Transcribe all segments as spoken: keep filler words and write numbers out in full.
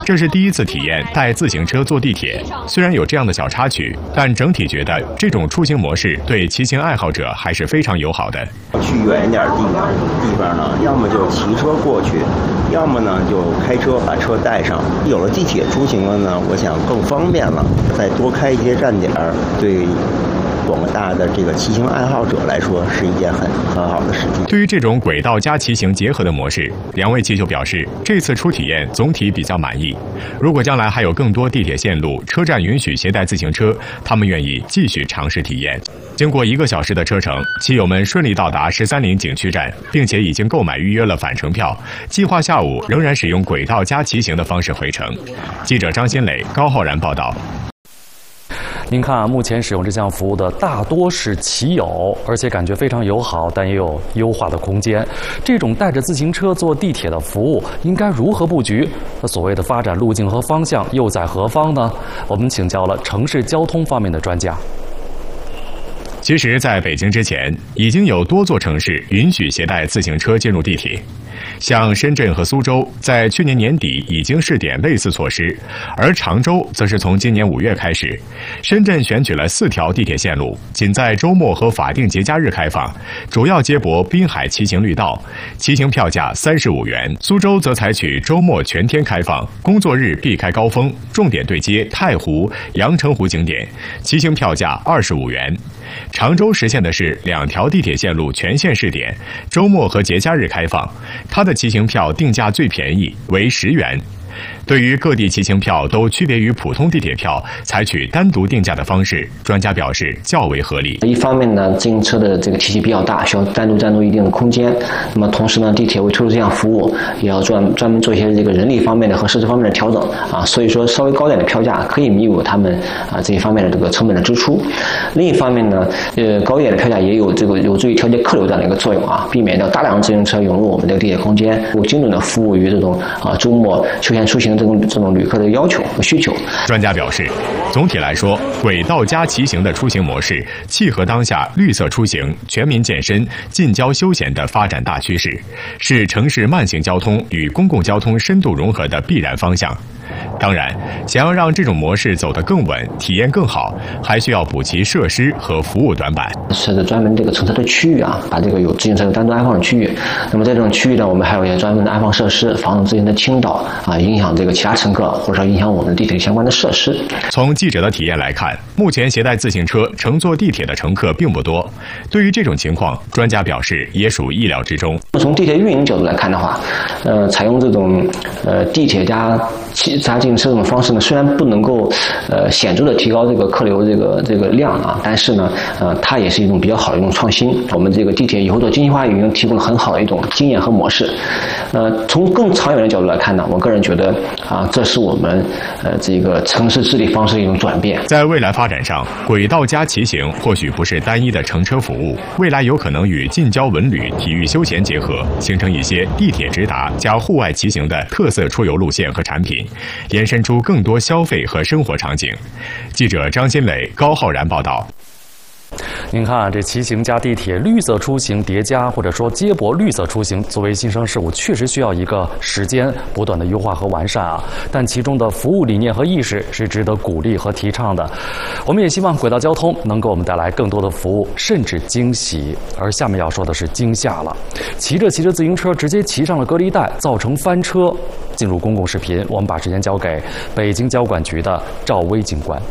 这是第一次体验带自行车坐地铁，虽然有这样的小插曲，但整体觉得这种出行模式对骑行爱好者还是非常友好的。 去远一点的地方，地方呢，要么就骑车过去，要么呢就开车把车带上。有了地铁出行了呢，我想更方便了，再多开一些站点，对广大的这个骑行爱好者来说是一件很很好的事情。 对于这种轨道加骑行结合的模式，两位骑手表示，这次初体验总体比较满意。如果将来还有更多地铁线路、车站允许携带自行车，他们愿意继续尝试体验。经过一个小时的车程，骑友们顺利到达十三陵景区站，并且已经购买预约了返程票，计划下午仍然使用轨道加骑行的方式回程。记者张新磊、高浩然报道。 您看啊，目前使用这项服务的大多是骑友，而且感觉非常友好，但也有优化的空间。这种带着自行车坐地铁的服务应该如何布局？那所谓的发展路径和方向又在何方呢？我们请教了城市交通方面的专家。 其实，在北京之前，已经有多座城市允许携带自行车进入地铁。像深圳和苏州在去年年底已经试点类似措施，而常州则是从今年五月开始。深圳选取了四条地铁线路，仅在周末和法定节假日开放，主要接驳滨海骑行绿道，骑行票价三十五元。苏州则采取周末全天开放，工作日避开高峰，重点对接太湖、阳澄湖景点，骑行票价二十五元。常州实现的是两条地铁线路全线试点，周末和节假日开放，它的骑行票定价最便宜，为十元。对于各地骑行票都区别于普通地铁票，采取单独定价的方式，专家表示较为合理。 一方面呢，自行车的这个体积比较大，需要单独占住一定的空间。那么同时呢，地铁为推出这项服务，也要专专门做一些这个人力方面的和设施方面的调整啊。所以说，稍微高点的票价可以弥补他们啊这一方面的这个成本的支出。另一方面呢，呃，高一点的票价也有这个有助于调节客流这样的一个作用啊，避免掉大量的自行车涌入我们这个地铁空间，有精准的服务于这种啊周末休闲出行这种这种旅客的要求和需求。 专家表示，总体来说，轨道加骑行的出行模式契合当下绿色出行、全民健身、近郊休闲的发展大趋势，是城市慢行交通与公共交通深度融合的必然方向。当然，想要让这种模式走得更稳，体验更好，还需要补齐设施和服务短板。 设置专门这个乘车的区域啊，把这个有自行车有单独安放的区域。那么在这种区域呢，我们还有一些专门的安放设施，防止自行车倾倒啊，影响这个其他乘客，或者说影响我们地铁相关的设施。 从记者的体验来看，目前携带自行车乘坐地铁的乘客并不多。对于这种情况，专家表示也属意料之中。 从地铁运营角度来看的话，呃，采用这种呃地铁加骑加自行车这种方式呢，虽然不能够呃显著的提高这个客流这个这个量啊，但是呢，呃，它也是一种比较好的一种创新。我们这个地铁以后的经济化运营提供了很好的一种经验和模式。呃，从更长远的角度来看呢，我个人觉得啊，这是我们呃这个城市治理方式的一种转变。 在未来发展上，轨道加骑行或许不是单一的乘车服务，未来有可能与近郊文旅、体育休闲结合，形成一些地铁直达加户外骑行的特色出游路线和产品，延伸出更多消费和生活场景。记者张新磊、高浩然报道。 您看啊，这骑行加地铁绿色出行叠加，或者说接驳绿色出行，作为新生事物，确实需要一个时间不断的优化和完善啊。但其中的服务理念和意识是值得鼓励和提倡的。我们也希望轨道交通能给我们带来更多的服务，甚至惊喜。而下面要说的是惊吓了，骑着骑着自行车直接骑上了隔离带，造成翻车。进入公共视频，我们把时间交给北京交管局的赵薇警官。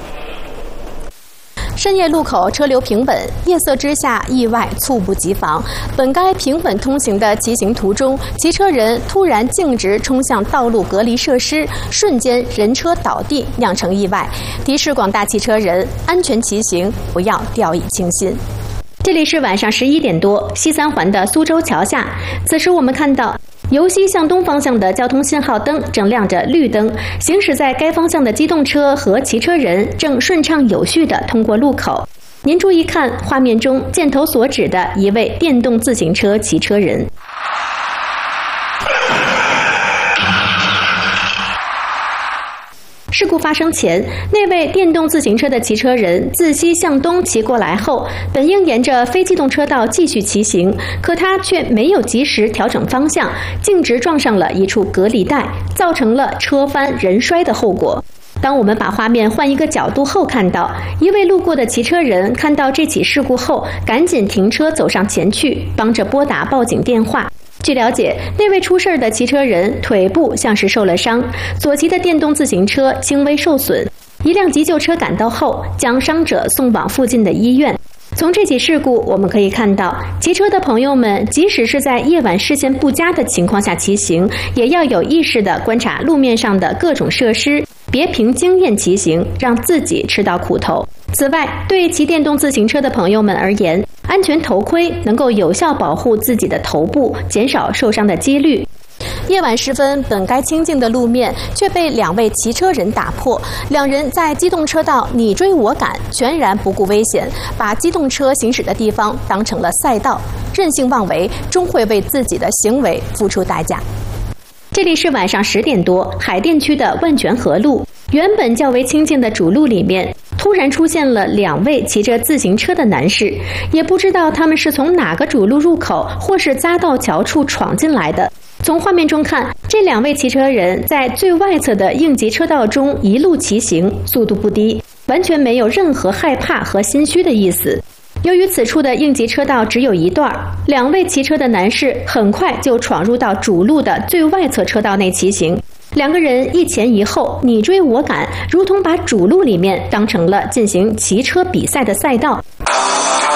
深夜路口车流平稳，夜色之下意外猝不及防。本该平稳通行的骑行途中，骑车人突然径直冲向道路隔离设施，瞬间人车倒地，酿成意外。提示广大骑车人安全骑行，不要掉以轻心。这里是晚上十一点多，西三环的苏州桥下。此时我们看到，由西向东方向的交通信号灯正亮着绿灯，行驶在该方向的机动车和骑车人正顺畅有序地通过路口。您注意看，画面中箭头所指的一位电动自行车骑车人。 事故发生前，那位电动自行车的骑车人自西向东骑过来后，本应沿着非机动车道继续骑行，可他却没有及时调整方向，径直撞上了一处隔离带，造成了车翻人摔的后果。当我们把画面换一个角度后，看到一位路过的骑车人看到这起事故后，赶紧停车走上前去，帮着拨打报警电话。据了解，那位出事的骑车人腿部像是受了伤，所骑的电动自行车轻微受损。一辆急救车赶到后，将伤者送往附近的医院。从这起事故我们可以看到，骑车的朋友们即使是在夜晚视线不佳的情况下骑行，也要有意识地观察路面上的各种设施，别凭经验骑行，让自己吃到苦头。此外，对骑电动自行车的朋友们而言，安全头盔能够有效保护自己的头部，减少受伤的几率。夜晚时分，本该清静的路面却被两位骑车人打破。两人在机动车道你追我赶，全然不顾危险，把机动车行驶的地方当成了赛道，任性妄为，终会为自己的行为付出代价。这里是晚上十点多，海淀区的万泉河路，原本较为清静的主路里面，突然出现了两位骑着自行车的男士，也不知道他们是从哪个主路入口或是匝道桥处闯进来的。从画面中看，这两位骑车人在最外侧的应急车道中一路骑行，速度不低，完全没有任何害怕和心虚的意思。由于此处的应急车道只有一段，两位骑车的男士很快就闯入到主路的最外侧车道内骑行。两个人一前一后，你追我赶，如同把主路里面当成了进行骑车比赛的赛道。